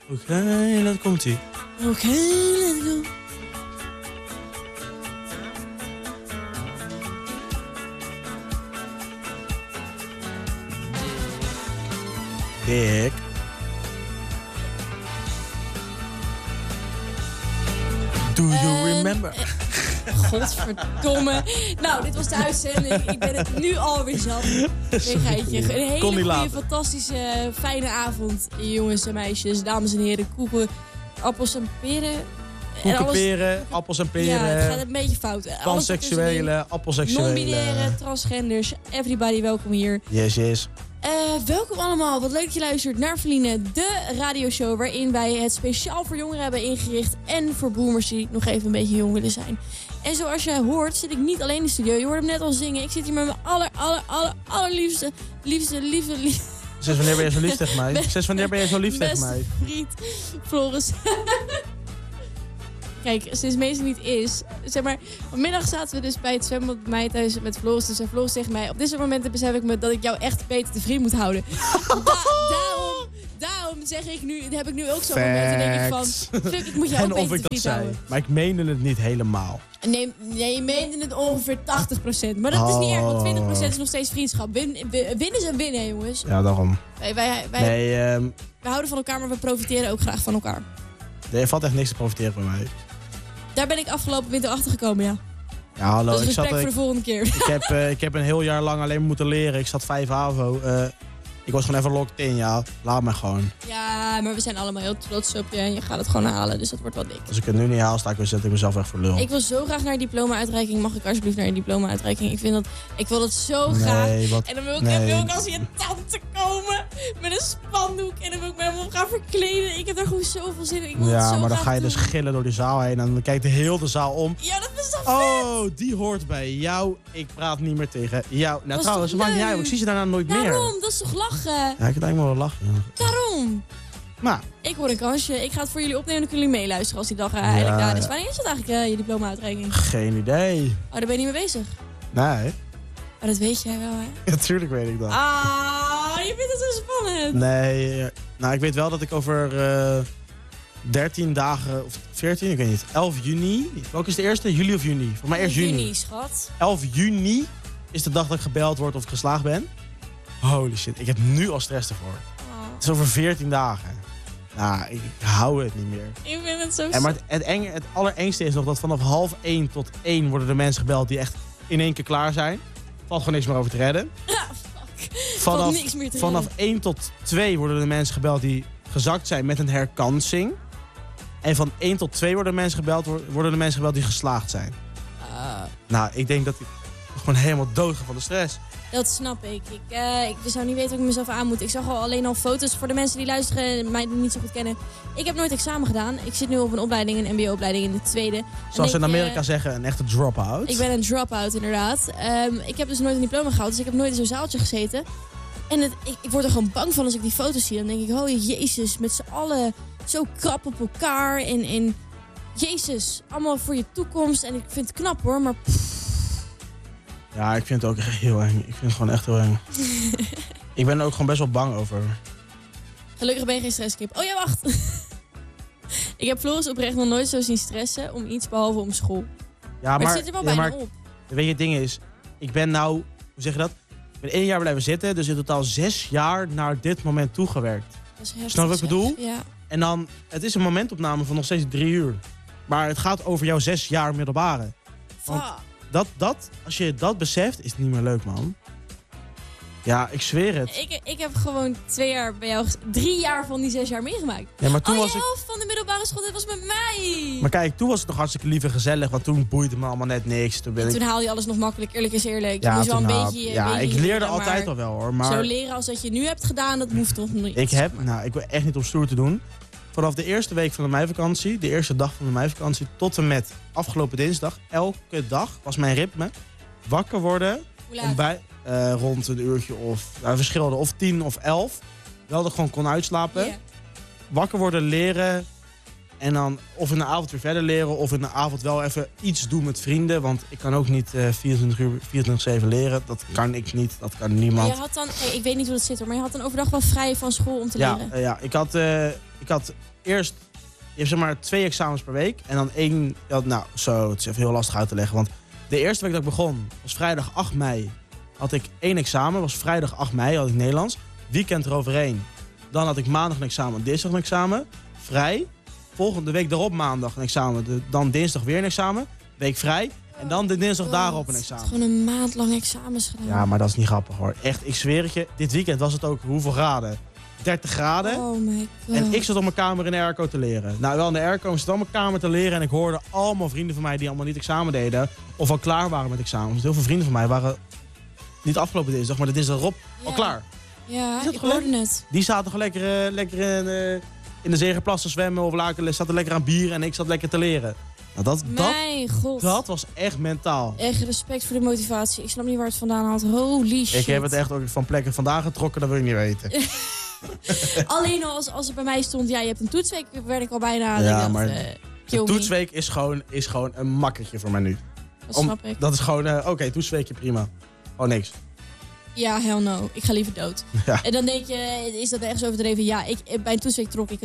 Oké, dat komt-ie. Oké, let's go. Dick. Do you remember? Godverdomme. Nou, dit was de uitzending. Ik ben het nu alweer zat. Een geitje. Een hele goede, fantastische, fijne avond. Jongens en meisjes, dames en heren. Koeken, appels en peren. Koekenperen, appels en peren. Ja, het gaat een beetje fout. Pansexuele, appelseksuele. Non-binaire, transgenders. Everybody, welkom hier. Yes. Welkom allemaal. Wat leuk dat je luistert naar Feline, de radioshow waarin wij het speciaal voor jongeren hebben ingericht. En voor boomers die nog even een beetje jong willen zijn. En zoals je hoort zit ik niet alleen in de studio. Je hoorde hem net al zingen. Ik zit hier met mijn allerliefste, liefste. Sinds wanneer ben je zo lief tegen mij? Sinds wanneer ben je zo lief tegen mij? Vriend, Floris. Kijk, sinds Mees niet is, zeg maar, vanmiddag zaten we dus bij het zwembad bij mij thuis met Floris. Dus en Floris tegen mij, op dit moment besef ik me dat ik jou echt beter te vriend moet houden. Daarom zeg ik nu, heb ik nu ook zo'n moment. Dan denk ik van, fuck, ik moet jou ook beter te vriend houden. Maar ik meende het niet helemaal. Nee, je meende het ongeveer 80%. Maar dat is niet erg, want 20% is nog steeds vriendschap. Winnen is een winnen, jongens. Ja, daarom. We houden van elkaar, maar we profiteren ook graag van elkaar. Er valt echt niks te profiteren bij mij. Daar ben ik afgelopen winter achter gekomen, ja. Ja, hallo. Dat is respect voor de volgende keer. Ik heb een heel jaar lang alleen moeten leren. Ik zat 5 AVO. Ik was gewoon even locked in, ja. Laat me gewoon. Ja, maar we zijn allemaal heel trots op je en je gaat het gewoon halen, dus dat wordt wel dik. Als ik het nu niet haal, zet ik mezelf echt voor lul. Ik wil zo graag naar je diploma-uitreiking. Mag ik alsjeblieft naar je diploma-uitreiking? Ik wil het zo graag. En dan wil ik als je tante komen met een spandoek en dan wil ik me helemaal gaan verkleden. Ik heb daar gewoon zoveel zin in. Ik wil het zo maar dan graag ga je doen. dus gillen door die zaal heen en dan kijkt de hele zaal om. Ja, dat is toch vet? Oh, die hoort bij jou. Ik praat niet meer tegen jou. Nou, trouwens, maakt niet uit. Ik zie ze daarna nooit meer. Waarom? Dat is toch lachen? Ja, ik kan eigenlijk wel lachen. Ja. Waarom? Maar ik hoor een kansje. Ik ga het voor jullie opnemen en dan kunnen jullie meeluisteren als die dag eigenlijk daar is. Wanneer is dat eigenlijk, je diploma-uitreiking? Geen idee. Oh, daar ben je niet mee bezig? Nee. Maar dat weet jij wel, hè? Natuurlijk weet ik dat. Je vindt het zo spannend. Nee, nou ik weet wel dat ik over 13 dagen, of 14, ik weet niet, 11 juni. Welke is de eerste? Juli of juni? Voor mij eerst juni. Juni, schat. 11 juni is de dag dat ik gebeld word of ik geslaagd ben. Holy shit, ik heb nu al stress ervoor. Het is over 14 dagen. Nou, ik hou het niet meer. Ik vind het zo Maar het allerengste is nog dat vanaf 12:30 tot 1 worden de mensen gebeld die echt in één keer klaar zijn. Valt gewoon niks meer over te redden. Fuck. Vanaf 1 tot 2 worden de mensen gebeld die gezakt zijn met een herkansing. En van 1 tot 2 worden de mensen gebeld die geslaagd zijn. Nou, ik denk dat ik gewoon helemaal dood ga van de stress. Dat snap ik. Ik zou niet weten wat ik mezelf aan moet. Ik zag alleen al foto's voor de mensen die luisteren en mij niet zo goed kennen. Ik heb nooit examen gedaan. Ik zit nu op een opleiding, een mbo-opleiding in de tweede. Zoals ze in Amerika zeggen, een echte drop-out. Ik ben een drop-out, inderdaad. Ik heb dus nooit een diploma gehaald, dus ik heb nooit in zo'n zaaltje gezeten. En ik word er gewoon bang van als ik die foto's zie. Dan denk ik, oh jezus, met z'n allen zo krap op elkaar. En jezus, allemaal voor je toekomst. En ik vind het knap hoor, maar... Ja, ik vind het ook echt heel eng. Ik vind het gewoon echt heel eng. Ik ben er ook gewoon best wel bang over. Gelukkig ben je geen stresskip. Oh ja, wacht. Ik heb Floris oprecht nog nooit zo zien stressen om iets behalve om school. Ja, maar het zit er wel bijna op. Weet je, het ding is, ik ben nou, hoe zeg je dat? Ik ben 1 jaar blijven zitten, dus in totaal 6 jaar naar dit moment toegewerkt. Snap je wat ik bedoel? Ja. En dan, het is een momentopname van nog steeds 3 uur. Maar het gaat over jouw 6 jaar middelbare. Want als je dat beseft, is het niet meer leuk, man. Ja, ik zweer het. Ik heb gewoon 2 jaar bij jou, 3 jaar van die 6 jaar meegemaakt. Ja, maar toen was je helft van de middelbare school, dat was met mij. Maar kijk, toen was het nog hartstikke lief en gezellig, want toen boeide me allemaal net niks. Toen haalde je alles nog makkelijk, eerlijk is eerlijk. Ja, je wel een beetje, ik leerde altijd al wel hoor. Maar zo leren als dat je nu hebt gedaan, dat hoeft toch niet. Ik wil echt niet om stoer te doen. Vanaf de eerste week van de meivakantie, de eerste dag van de meivakantie, tot en met afgelopen dinsdag, elke dag was mijn ritme wakker worden. Rond een uurtje of verschillende, of 10 of 11. Wel dat ik gewoon kon uitslapen. Yeah. Wakker worden, leren, En dan of in de avond weer verder leren of in de avond wel even iets doen met vrienden. Want ik kan ook niet 24/7 leren. Dat kan ik niet, dat kan niemand. Maar je had dan, ik weet niet hoe dat zit hoor, maar je had dan overdag wel vrij van school om te leren. Ja, ik had eerst, je hebt zeg maar 2 examens per week. En dan 1, het is even heel lastig uit te leggen. Want de eerste week dat ik begon, was vrijdag 8 mei. Had ik 1 examen, was vrijdag 8 mei, had ik Nederlands. Weekend eroverheen. Dan had ik maandag een examen, dinsdag een examen. Vrij. Volgende week daarop maandag een examen. Dan dinsdag weer een examen. Week vrij. En dan de dinsdag daarop een examen. Gewoon een maand lang examens gedaan. Ja, maar dat is niet grappig hoor. Echt, ik zweer het je. Dit weekend was het ook hoeveel graden? 30 graden. Oh my god. En ik zat op mijn kamer in de airco te leren. Nou, wel in de airco, ik zat op mijn kamer te leren. En ik hoorde allemaal vrienden van mij die allemaal niet examen deden. Of al klaar waren met examens. Dus heel veel vrienden van mij waren niet afgelopen dinsdag, maar de dinsdag erop al klaar. Ja, ik hoorde het. Die zaten gewoon lekker in de Zegerplas te zwemmen of zaten lekker aan bier en ik zat lekker te leren. Nou, Mijn god. Dat was echt mentaal. Echt respect voor de motivatie. Ik snap niet waar het vandaan had. Holy shit. Ik heb het echt ook van plekken vandaan getrokken, dat wil je niet weten. Alleen al als het bij mij stond, ja, je hebt een toetsweek, werd ik al bijna. Ja, maar de toetsweek is gewoon een makkertje voor mij nu. Dat snap ik. Dat is gewoon, oké, toetsweekje prima. Oh, niks. Ja, hell no. Ik ga liever dood. Ja. En dan denk je, is dat ergens overdreven? Ja, bij een toetsweek trok ik